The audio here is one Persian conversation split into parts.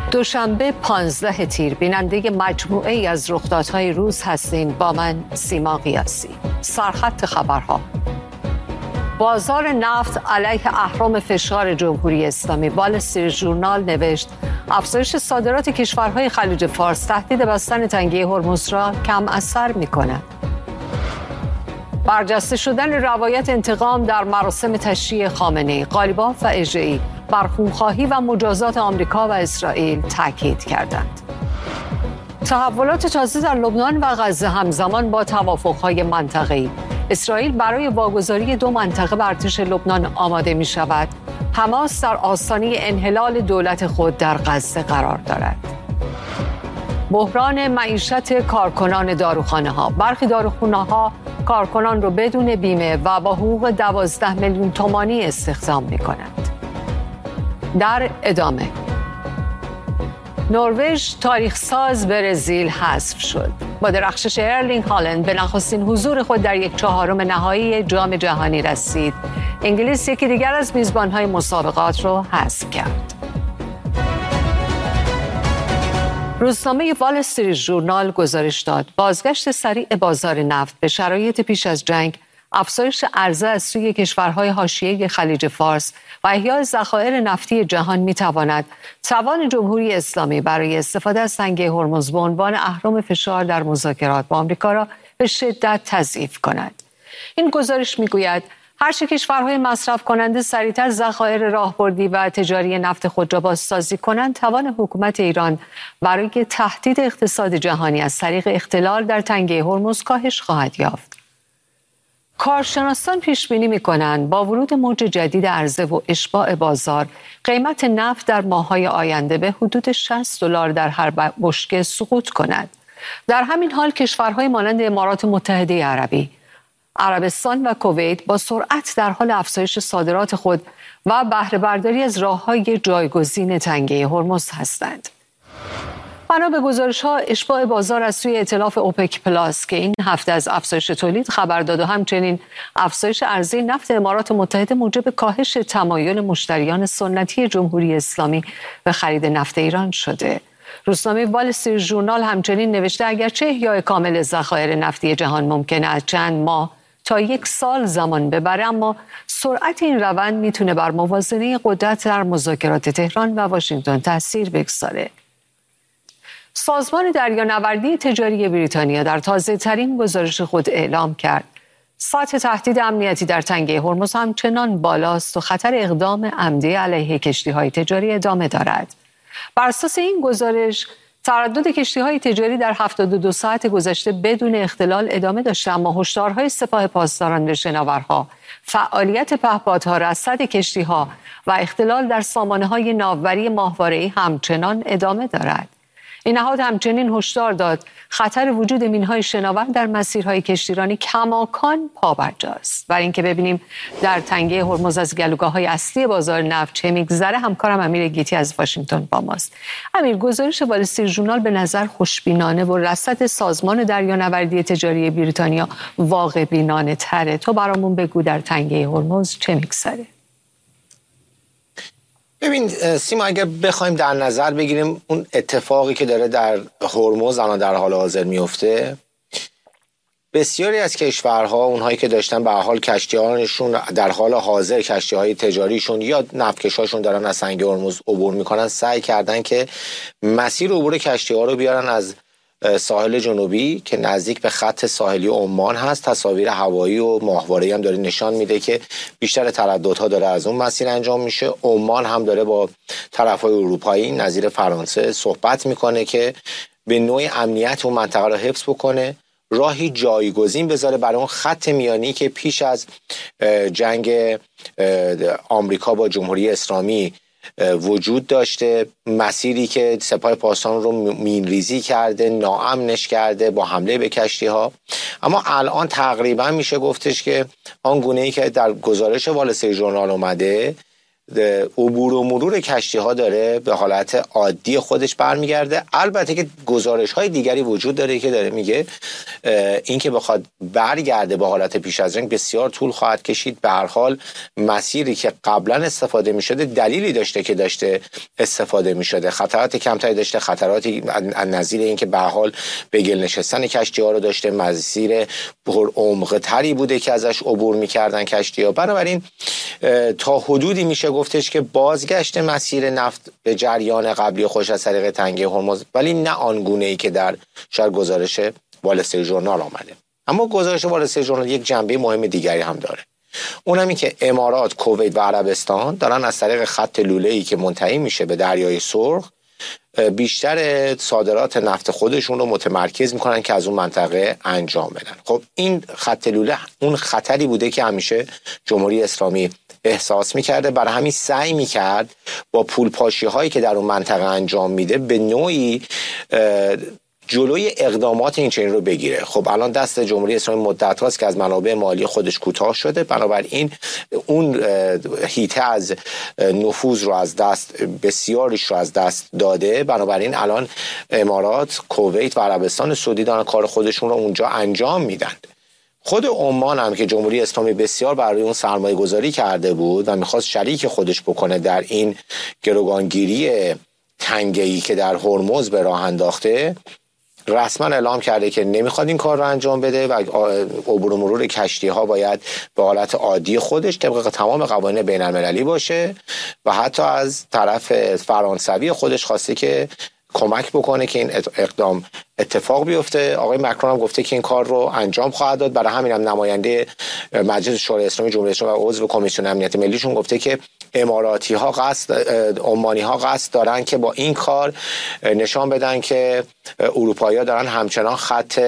دوشنبه 15 تیر بیننده مجموعه ای از رخدادهای روز هستین با من سیما قیاسی. سرخط خبرها: بازار نفت علیه اهرم فشار جمهوری اسلامی. وال استریت ژورنال نوشت افزایش صادرات کشورهای خلیج فارس تهدید بستن تنگه هرمز را کم اثر می‌کند. برجسته شدن روایت انتقام در مراسم تشییع خامنه‌ای. قالیباف و اژه‌ای بر خونخواهی و مجازات آمریکا و اسرائیل تاکید کردند. تحولات تازه در لبنان و غزه همزمان با توافق‌های منطقه‌ای. اسرائیل برای واگذاری 2 منطقه بر ارتش لبنان آماده می‌شود. حماس در آستانه انحلال دولت خود در غزه قرار دارد. بحران معیشت کارکنان داروخانه‌ها. برخی داروخانه‌ها کارکنان را بدون بیمه و با حقوق 12 میلیون تومانی استخدام می‌کنند. در ادامه: نروژ تاریخ ساز برزیل حذف شد. با درخشش ارلینگ هالند به نخستین حضور خود در 1/4 نهایی جام جهانی رسید. انگلیس یکی دیگر از میزبان‌های مسابقات را حذف کرد. روزنامه وال استریت ژورنال گزارش داد بازگشت سریع بازار نفت به شرایط پیش از جنگ، افزایش عرضه از سوی کشورهای حاشیه خلیج فارس و احیای ذخایر نفتی جهان می‌تواند توان جمهوری اسلامی برای استفاده از تنگه هرمز به عنوان اهرم فشار در مذاکرات با آمریکا را به شدت تضعیف کند. این گزارش می‌گوید هرچه کشورهای مصرف کننده سریعتر ذخایر راهبردی و تجاری نفت خود را بازسازی کنند، توان حکومت ایران برای تهدید اقتصاد جهانی از طریق اختلال در تنگه هرمز کاهش خواهد یافت. کارشناسان پیش بینی می‌کنند با ورود موج جدید عرضه و اشباع بازار، قیمت نفت در ماه‌های آینده به حدود $60 در هر بشکه سقوط کند. در همین حال کشورهای مانند امارات متحده عربی، عربستان و کویت با سرعت در حال افزایش صادرات خود و بهره برداری از راه‌های جایگزین تنگه هرمز هستند. بنا به گزارش‌ها، اشباع بازار از سوی ائتلاف اوپک پلاس که این هفته از افزایش تولید خبر داد و همچنین افزایش عرضه نفت امارات متحده موجب کاهش تمایل مشتریان سنتی جمهوری اسلامی به خرید نفت ایران شده. روزنامه وال استریت ژورنال همچنین نوشته اگرچه احیای کامل ذخایر نفتی جهان ممکن است چند ماه تا 1 سال زمان ببره، اما سرعت این روند میتونه بر موازنه قدرت در مذاکرات تهران و واشنگتن تاثیر بگذاره. سازمان دریانوردی تجاری بریتانیا در تازه‌ترین گزارش خود اعلام کرد سطح تهدید امنیتی در تنگه هرمز همچنان بالاست و خطر اقدام عمدی علیه کشتی‌های تجاری ادامه دارد. بر اساس این گزارش، تردد کشتی‌های تجاری در 72 ساعت گذشته بدون اختلال ادامه داشته، اما هشدارهای سپاه پاسداران به شناورها، فعالیت پهپادها، رصد کشتی‌ها و اختلال در سامانه‌های ناوبری ماهواره‌ای همچنان ادامه دارد. این نهاد همچنین هشدار داد خطر وجود مین‌های شناور در مسیرهای کشتیرانی کماکان پابرجاست. برای اینکه ببینیم در تنگه هرمز از گلوگاه‌های اصلی بازار نفت چه می‌گذره، همکارم امیر گیتی از واشنگتن با ماست. امیر، گزارش وال استریت ژورنال به نظر خوشبینانه و رصد سازمان دریانوردی تجاری بریتانیا واقع بینانه تره. تو برامون بگو در تنگه هرمز چه می‌گذره؟ ببین سیما، اگر بخوایم در نظر بگیریم اون اتفاقی که داره در هرمز الان در حال حاضر میفته، بسیاری از کشورها اونهایی که داشتن به حال کشتی‌هاشون در حال حاضر کشتی‌های تجاریشون یا نفتکشاشون دارن از تنگه هرمز عبور میکنن، سعی کردن که مسیر عبور کشتی‌ها رو بیارن از ساحل جنوبی که نزدیک به خط ساحلی عمان هست. تصاویر هوایی و ماهواره‌ای هم داره نشان میده که بیشتر ترددها داره از اون مسیر انجام میشه. عمان هم داره با طرف‌های اروپایی نظیر فرانسه صحبت میکنه که به نوعی امنیت اون منطقه رو حفظ بکنه، راهی جایگزین بذاره برای اون خط میانی که پیش از جنگ آمریکا با جمهوری اسلامی وجود داشته، مسیری که سپاه پاسداران رو مینریزی کرده، ناامنش کرده با حمله به کشتی ها. اما الان تقریبا میشه گفتش که آن گونه‌ای که در گزارش وال استریت ژورنال اومده، عبور و مرور کشتی ها داره به حالت عادی خودش برمیگرده. البته که گزارش های دیگری وجود داره که داره میگه این که بخواد برگرده به حالت پیش از جنگ بسیار طول خواهد کشید. به هر حال مسیری که قبلا استفاده میشده دلیلی داشته که داشته استفاده میشده، خطرات کمتری داشته، خطراتی از نظیر این که به هر حال به گل نشستن کشتی ها رو داشته، مسیر پر عمق تری بوده که ازش عبور میکردن کشتی ها. بنابراین تا حدودی میشه گفتش که بازگشت مسیر نفت به جریان قبلی خوش از طریق تنگه هرمز، ولی نه آنگونه ای که در شاید گزارش وال استریت ژورنال آمده. اما گزارش وال استریت ژورنال یک جنبه مهم دیگری هم داره، اونم این که امارات، کویت و عربستان دارن از طریق خط لوله‌ای که منتهی میشه به دریای سرخ بیشتر صادرات نفت خودشون رو متمرکز میکنن که از اون منطقه انجام بدن. خب این خط لوله اون خطری بوده که همیشه جمهوری اسلامی احساس میکرده، برای همین سعی میکرد با پولپاشی هایی که در اون منطقه انجام میده به نوعی جلوی اقدامات این چنین رو بگیره. خب الان دست جمهوری اسلامی مدت هاست که از منابع مالی خودش کوتاه شده، بنابراین اون هیته از نفوذ رو از دست، بسیاریش رو از دست داده. بنابراین الان امارات، کویت و عربستان سعودی دارن کار خودشون رو اونجا انجام میدن. خود عمان هم که جمهوری اسلامی بسیار برای اون سرمایه گذاری کرده بود و میخواست شریک خودش بکنه در این گروگانگیری تنگه‌ای که در هرمز به راه انداخته، رسما اعلام کرده که نمیخواد این کار رو انجام بده و عبور و مرور کشتی ها باید به حالت عادی خودش طبق تمام قوانین بین المللی باشه و حتی از طرف فرانسوی خودش خواسته که کمک بکنه که این اقدام اتفاق بیفته. آقای مکرون هم گفته که این کار رو انجام خواهد داد. برای همین هم نماینده مجلس شورای اسلامی جمهوری اسلامی و عضو کمیسیون امنیت ملیشون گفته که اماراتی ها عمانی ها قصد دارن که با این کار نشان بدن که اروپایی‌ها دارن همچنان خط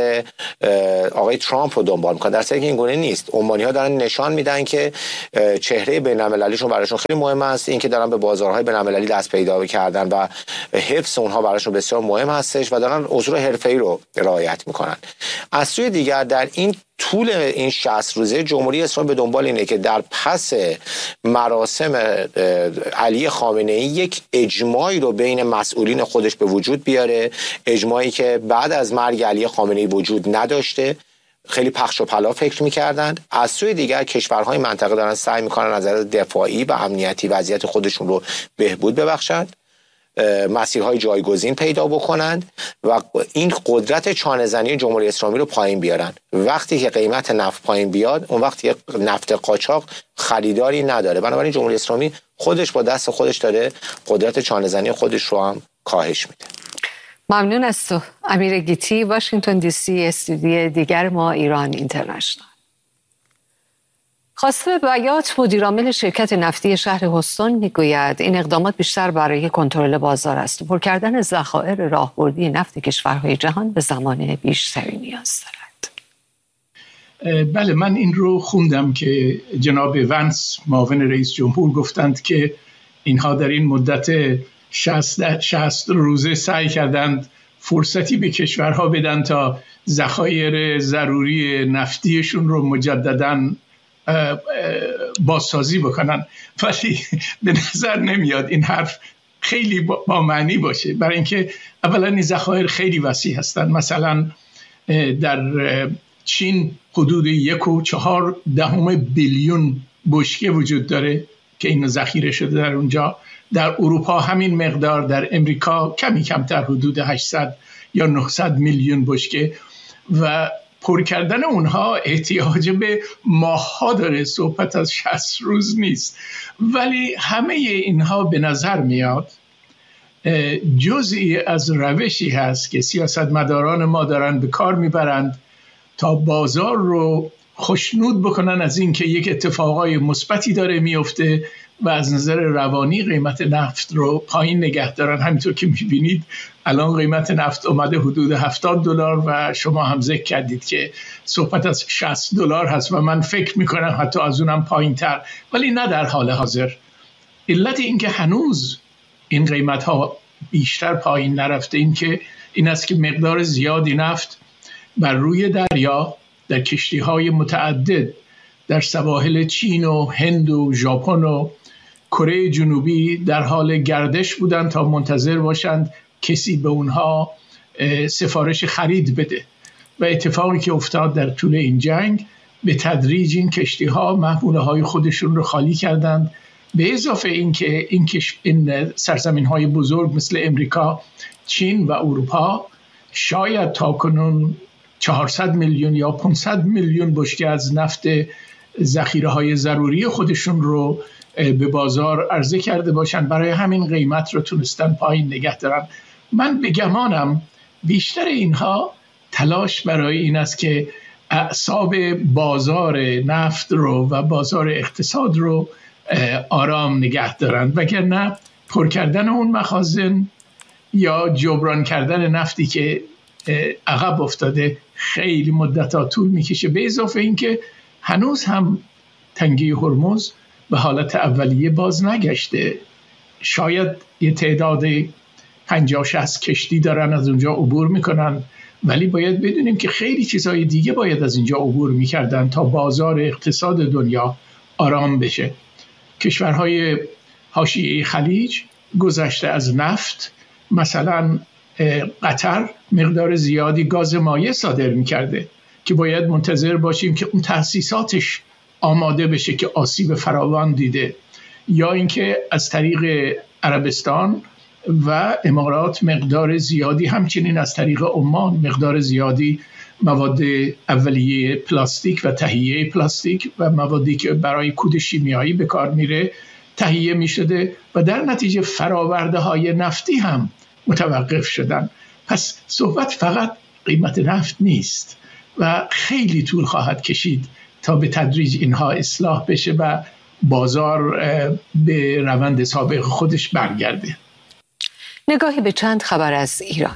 آقای ترامپ رو دنبال میکنن، در صورتی که این گونه نیست. عمانی ها دارن نشان میدن که چهره بین المللیشون براشون خیلی مهم است، این که دارن به بازارهای بین المللی دست پیدا کردن و حفظ اونها براشون بسیار مهم هستش و دارن اصول حرفه‌ای رو رعایت میکنن. از سوی دیگر در این طول این 60 روزه جمهوری اسلامی به دنبال اینه که در پس مراسم علی خامنه‌ای یک اجماعی رو بین مسئولین خودش به وجود بیاره، اجماعی که بعد از مرگ علی خامنه‌ای وجود نداشته. خیلی پخش و پلا فکر می‌کردند. از سوی دیگر کشورهای منطقه دارن سعی می‌کنن از نظر دفاعی و امنیتی وضعیت خودشون رو بهبود ببخشند، مسیرهای جایگزین پیدا بکنند و این قدرت چانه‌زنی جمهوری اسلامی رو پایین بیارن. وقتی که قیمت نفت پایین بیاد، اون وقت نفت قاچاق خریداری نداره. بنابراین جمهوری اسلامی خودش با دست خودش داره قدرت چانه‌زنی خودش رو هم کاهش میده. ممنون از تو امیر گیتی، واشنگتن دی سی، استودیو دیگر ما ایران اینترنشنال. خاسته بیات مدیرعامل شرکت نفتی شهر هوستون میگوید این اقدامات بیشتر برای کنترل بازار است و پر کردن ذخایر راهبردی نفت کشورهای جهان به زمان بیشتری نیاز دارد. بله، من این رو خوندم که جناب ونس معاون رئیس جمهور گفتند که اینها در این مدت 60 روزه سعی کردند فرصتی به کشورها بدن تا ذخایر ضروری نفتیشون رو مجدداً بازسازی بکنن، ولی به نظر نمیاد این حرف خیلی با معنی باشه، برای اینکه اولا این ذخایر خیلی وسیع هستن. مثلا در چین حدود 1.4 بیلیون بشکه وجود داره که این ذخیره شده در اونجا. در اروپا همین مقدار، در امریکا کمی کمتر، حدود 800 یا 900 میلیون بشکه و پر کردن اونها احتیاج به ماه‌ها داره، صحبت از 60 روز نیست. ولی همه اینها به نظر میاد جزئی از روشی هست که سیاستمداران ما دارن به کار میبرند تا بازار رو خوشنود بکنن از این که یک اتفاقای مثبتی داره میفته و از نظر روانی قیمت نفت رو پایین نگه دارن. همینطور که میبینید الان قیمت نفت اومده حدود $70 و شما هم ذکر کردید که صحبت از $60 هست و من فکر میکنم حتی از اونم پایین تر، ولی نه در حال حاضر. علت این که هنوز این قیمت ها بیشتر پایین نرفته این است که مقدار زیادی نفت بر روی دریا در کشتی‌های متعدد در سواحل چین و هند و ژاپن و کره جنوبی در حال گردش بودند تا منتظر باشند کسی به اونها سفارش خرید بده و اتفاقی که افتاد در طول این جنگ به تدریج این کشتی ها محموله های خودشون رو خالی کردند. به اضافه اینکه این سرزمین های بزرگ مثل امریکا، چین و اروپا شاید تاکنون 400 میلیون یا 500 میلیون بشکه از نفت ذخیره های ضروری خودشون رو به بازار عرضه کرده باشند، برای همین قیمت رو تونستن پایین نگه دارن. من به گمانم بیشتر اینها تلاش برای این است که اعصاب بازار نفت رو و بازار اقتصاد رو آرام نگه دارند، وگرنه پر کردن اون مخازن یا جبران کردن نفتی که عقب افتاده خیلی مدت‌ها طول میکشه. به اضافه اینکه هنوز هم تنگه هرمز به حالت اولیه باز نگشته. شاید یه تعداد 50-60 کشتی دارن از اونجا عبور میکنن، ولی باید بدونیم که خیلی چیزهای دیگه باید از اینجا عبور میکردن تا بازار اقتصاد دنیا آرام بشه. کشورهای حاشیه خلیج گذشته از نفت، مثلا قطر مقدار زیادی گاز مایع صادر میکرده که باید منتظر باشیم که اون تأسیساتش آماده بشه که آسیب فراوان دیده، یا اینکه از طریق عربستان و امارات مقدار زیادی، همچنین از طریق عمان مقدار زیادی مواد اولیه پلاستیک و تهیه پلاستیک و موادی که برای کود شیمیایی به کار میره تهیه میشده و در نتیجه فراورده های نفتی هم متوقف شدن. پس صحبت فقط قیمت نفت نیست و خیلی طول خواهد کشید تا به تدریج اینها اصلاح بشه و بازار به روند سابق خودش برگرده. نگاهی به چند خبر از ایران.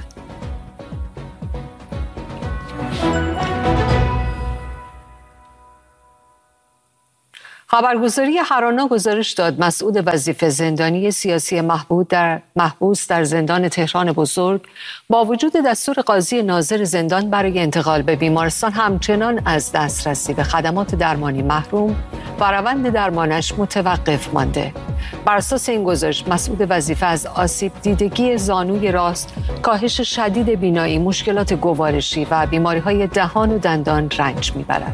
خبرگزاری هرانا گزارش داد مسعود وظیفه، زندانی سیاسی محبوس در زندان تهران بزرگ، با وجود دستور قاضی ناظر زندان برای انتقال به بیمارستان همچنان از دسترسی به خدمات درمانی محروم و روند درمانش متوقف مانده. بر اساس این گزارش مسعود وظیفه از آسیب دیدگی زانوی راست، کاهش شدید بینایی، مشکلات گوارشی و بیماری‌های دهان و دندان رنج می‌برد.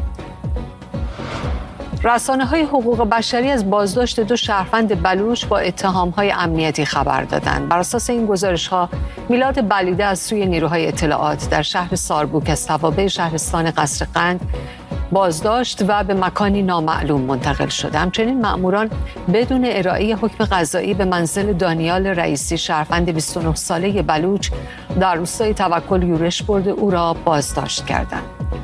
رسانه‌های حقوق بشری از بازداشت 2 شهروند بلوچ با اتهام‌های امنیتی خبر دادند. بر اساس این گزارش‌ها میلاد بلیده از سوی نیروهای اطلاعات در شهر ساربوک از توابع شهرستان قصرقند بازداشت و به مکانی نامعلوم منتقل شده. همچنین مأموران بدون ارائه حکم قضایی به منزل دانیال رئیسی، شهروند 29 ساله بلوچ در روستای توکل یورش برده، او را بازداشت کردند.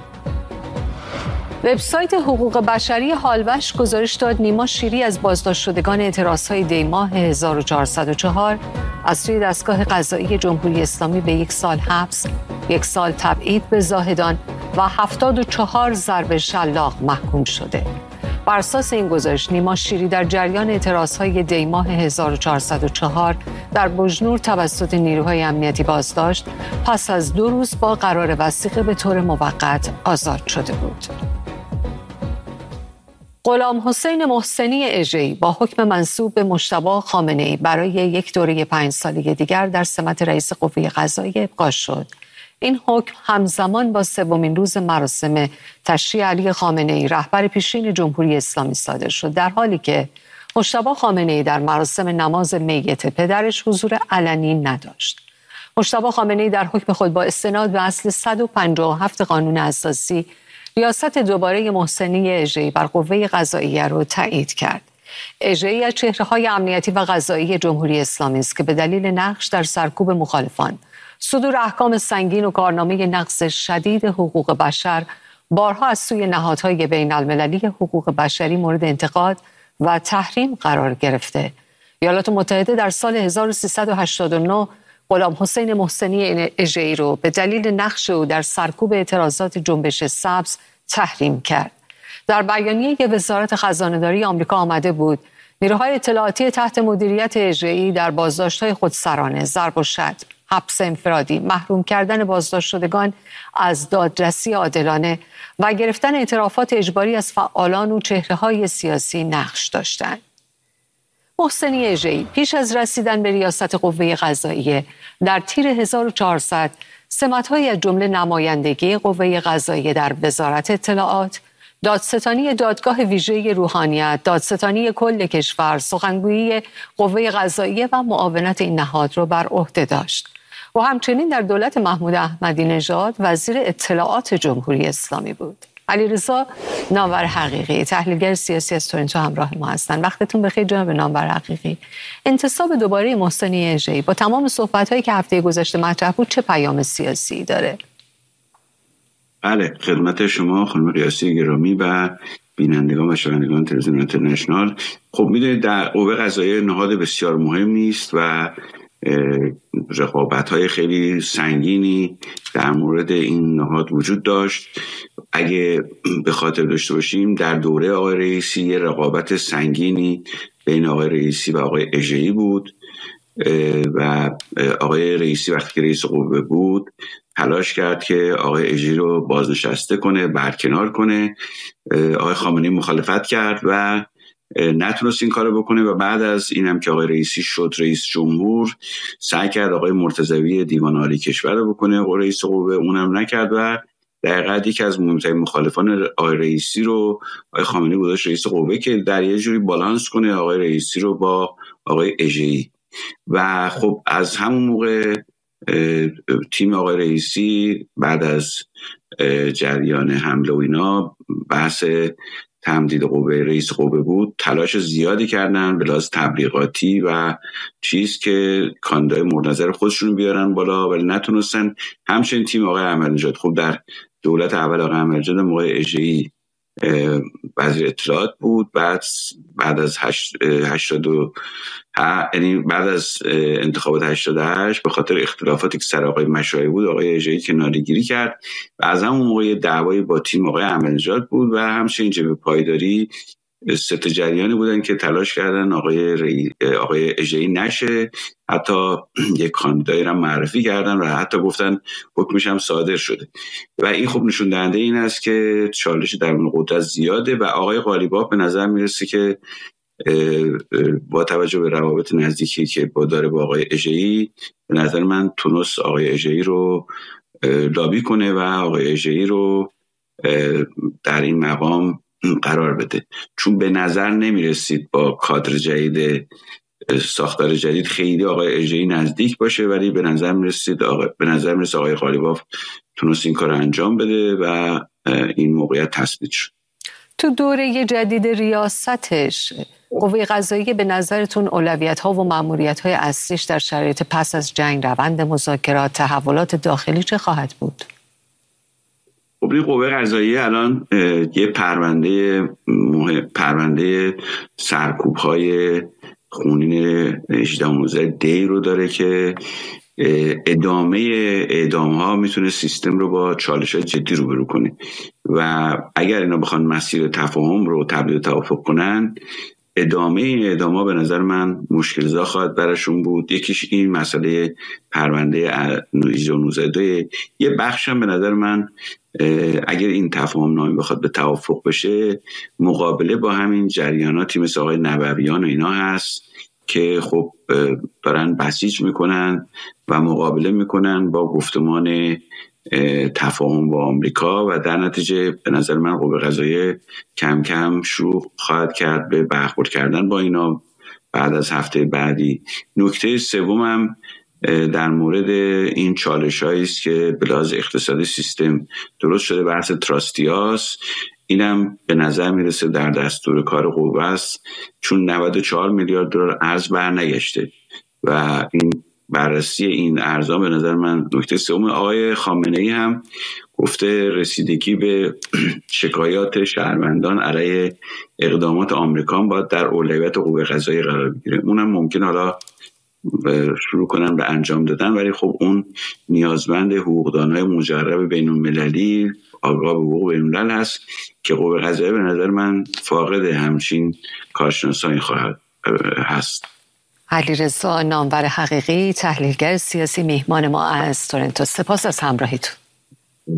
وبسایت حقوق بشری هالوش گزارش داد نیما شیری از بازداشت شدگان اعتراضهای دی‌ماه 1404 از سوی دستگاه قضایی جمهوری اسلامی به 1 سال حبس، 1 سال تبعید به زاهدان و 74 ضرب شلاق محکوم شده. بر اساس این گزارش نیما شیری در جریان اعتراضهای دی‌ماه 1404 در بجنور توسط نیروهای امنیتی بازداشت، پس از 2 روز با قرار وثیقه به طور موقت آزاد شده بود. غلام حسین محسنی اژه‌ای با حکم منسوب به مجتبی خامنه‌ای برای 1 دوره 5 ساله دیگر در سمت رئیس قوه قضاییه ابقا شد. این حکم همزمان با 3مین روز مراسم تشییع علی خامنه‌ای رهبر پیشین جمهوری اسلامی صادر شد، در حالی که مجتبی خامنه‌ای در مراسم نماز میت پدرش حضور علنی نداشت. مجتبی خامنه‌ای در حکم خود با استناد به اصل 157 قانون اساسی ریاست دوباره محسنی اژه‌ای بر قوه قضاییه را تایید کرد. اژه‌ای از چهره‌های امنیتی و قضایی جمهوری اسلامی است که به دلیل نقش در سرکوب مخالفان، صدور احکام سنگین و کارنامه نقض شدید حقوق بشر بارها از سوی نهادهای بین‌المللی حقوق بشری مورد انتقاد و تحریم قرار گرفته. ایالات متحده در سال 1389 غلام حسین محسنی اژه‌ای رو به دلیل نقش او در سرکوب اعتراضات جنبش سبز تحریم کرد. در بیانیه وزارت خزانه‌داری آمریکا آمده بود نیروهای اطلاعاتی تحت مدیریت اژه‌ای در بازداشت‌های خودسرانه، ضرب و شتم، حبس انفرادی، محروم کردن بازداشت شدگان از دادرسی عادلانه و گرفتن اعترافات اجباری از فعالان و چهره‌های سیاسی نقش داشتند. محسنی اژه‌ای پیش از رسیدن به ریاست قوه قضاییه در تیر 1400 سمت‌هایی از جمله نمایندگی قوه قضاییه در وزارت اطلاعات، دادستانی دادگاه ویژه روحانیت، دادستانی کل کشور، سخنگویی قوه قضاییه و معاونت این نهاد را بر عهده داشت و همچنین در دولت محمود احمدی نژاد وزیر اطلاعات جمهوری اسلامی بود. علیرضا نامور حقیقی، تحلیلگر سیاسی از تورنتو همراه ما هستند. وقتتون بخیر جناب نامور حقیقی. انتصاب دوباره محسنی اژه‌ای با تمام صحبت‌هایی که هفته گذشته مطرح بود چه پیام سیاسی داره؟ بله، خدمت شما خانم ریاسی گرامی و بینندگان و شنوندگان تلویزیون اینترنشنال. خب میدونید در قوه قضاییه نهاد بسیار مهمی است و رقابت‌های خیلی سنگینی در مورد این نهاد وجود داشت. اگه به خاطر داشته باشیم در دوره آقای رئیسی یه رقابت سنگینی بین آقای رئیسی و آقای اژه‌ای بود و آقای رئیسی وقتی که رئیس قوه بود تلاش کرد که آقای اژه‌ای رو بازنشسته کنه، برکنار کنه. آقای خامنه‌ای مخالفت کرد و نتونست این کارو بکنه و بعد از اینم که آقای رئیسی شد رئیس جمهور سعی کرد آقای مرتضوی دیوان عالی کشور رو بکنه رئیس قوه، اونم نکرد و در حقیقت یکی از مهمترین مخالفان آقای رئیسی رو آقای خامنه‌ای گذاشت رئیس قوه که در یه جوری بالانس کنه آقای رئیسی رو با آقای اژه‌ای. و خب از همون موقع تیم آقای رئیسی بعد از جریان حمله و اینا بحث تمدید قوه رئیس قوه بود، تلاش زیادی کردن به لحاظ تبلیغاتی و چیز که کاندیدای مورد نظر خودشون بیارن بالا ولی نتونستن. همچنین تیم آقای احمدی نژاد، خب در دولت اول آقای احمدی نژاد آقای اژه‌ای وزیر اطلاعات بود، بعد از بعد از انتخابات 88 به خاطر اختلافاتی که سر آقای مشایعی بود آقای اژه‌ای کناره‌گیری کرد و از همون موقع دعوای با تیم آقای احمدی نژاد بود و همچنین جبهه پایداری سه جریانی بودن که تلاش کردن آقای اژه‌ای نشه، حتی یک کاندیدایی را معرفی کردن و حتی گفتن حکمش هم صادر شده و این خب نشون دهنده این است که چالش درون قدرت زیاده و آقای قالیباف به نظر میرسه که با توجه به روابط نزدیکی که داره با آقای اژه‌ای به نظر من تونست آقای اژه‌ای رو لابی کنه و آقای اژه‌ای رو در این مقام قرار بده، چون به نظر نمی رسید با کادر جدید ساختار جدید خیلی آقای اژه‌ای نزدیک باشه، ولی به نظر می رسید آقای قالیباف تونست این کار انجام بده و این موقعیت تثبیت شد. تو دوره جدید ریاستش قوه قضاییه به نظرتون اولویت‌ها و مأموریت‌های اصلیش در شرایط پس از جنگ، روند مذاکرات، تحولات داخلی چه خواهد بود؟ خب این قوه قضاییه الان یه پرونده سرکوب‌های خونین 18 دی رو داره که ادامه اعدام‌ها میتونه سیستم رو با چالش‌های جدی روبرو کنه و اگر اینا بخوان مسیر تفاهم رو تبدیل توافق کنن ادامه این اعدام‌ها به نظر من مشکل‌زا خواهد براشون بود. یکیش این مسئله پرونده 19 یه بخش هم به نظر من اگر این تفاهم نامه بخواد به توافق بشه مقابله با همین جریاناتی مثل آقای نبویان و اینا هست که خب دارن بسیج میکنن و مقابله میکنن با گفتمان تفاهم با آمریکا و در نتیجه به نظر من قوه قضاییه کم کم شروع خواهد کرد به برخورد کردن با اینا بعد از هفته بعدی. نکته سومم در مورد این چالش‌هایی است که به لحاظ اقتصادی سیستم درست شده، بحث تراستیاس، اینم به نظر میرسه در دستور کار قوه است چون 94 میلیارد دلار ارز برنگشته و این بررسی این ارزها به نظر من نکته سوم. آقای خامنه‌ای هم گفته رسیدگی به شکایات شهروندان علیه اقدامات آمریکا باید در اولویت قوه قضاییه قرار بگیره. اونم ممکن حالا شروع کنن به انجام دادن ولی خب اون نیازمند حقوقدان‌های مجرب بین‌المللی آگاه به حقوق بین‌الملل هست که قوه قضاییه به نظر من فاقد همچین کارشناسانی هست. علیرضا نامور حقیقی، تحلیلگر سیاسی، میهمان ما از تورنتو. سپاس از همراهیتون.